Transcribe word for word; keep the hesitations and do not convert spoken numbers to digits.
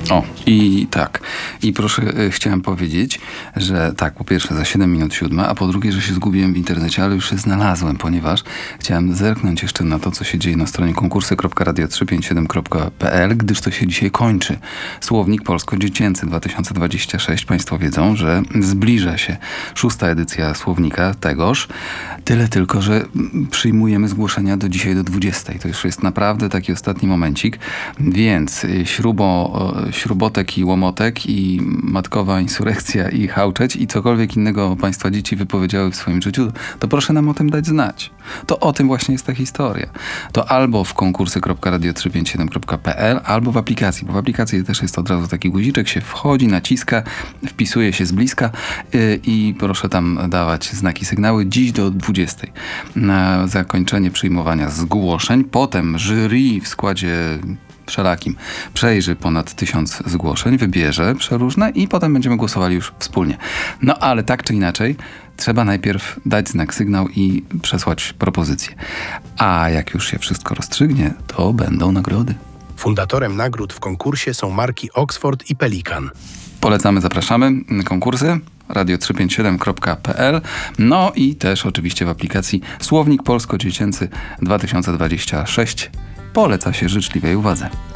O, i tak. I proszę, y, chciałem powiedzieć, że tak, po pierwsze za siedem minut siódma, a po drugie, że się zgubiłem w internecie, ale już się znalazłem, ponieważ chciałem zerknąć jeszcze na to, co się dzieje na stronie konkursy kropka radio trzysta pięćdziesiąt siedem kropka p l, gdyż to się dzisiaj kończy. Słownik polsko-dziecięcy dwa tysiące dwudziesty szósty. Państwo wiedzą, że zbliża się szósta edycja słownika tegoż. Tyle tylko, że przyjmujemy zgłoszenia do dzisiaj do dwudziestej. To już jest naprawdę taki ostatni momencik, więc śrubo, śrubotek i łomotek i matkowa insurekcja i hałczeć i cokolwiek innego państwa dzieci wypowiedziały w swoim życiu, to proszę nam o tym dać znać. To o tym właśnie jest ta historia. To albo w konkursy kropka radio trzysta pięćdziesiąt siedem kropka p l, albo w aplikacji, bo w aplikacji też jest od razu taki guziczek, się wchodzi, naciska, wpisuje się z bliska yy, i proszę tam dawać znaki, sygnały dziś do dwudziestej. Na zakończenie przyjmowania zgłoszeń, potem jury w składzie wszelakim przejrzy ponad tysiąc zgłoszeń, wybierze przeróżne i potem będziemy głosowali już wspólnie. No ale tak czy inaczej, trzeba najpierw dać znak, sygnał i przesłać propozycję. A jak już się wszystko rozstrzygnie, to będą nagrody. Fundatorem nagród w konkursie są marki Oxford i Pelikan. Polecamy, zapraszamy. Konkursy radio trzysta pięćdziesiąt siedem kropka p l, no i też oczywiście w aplikacji Słownik Polsko-Dziecięcy dwa tysiące dwudziesty szósty. Poleca się życzliwej uwadze.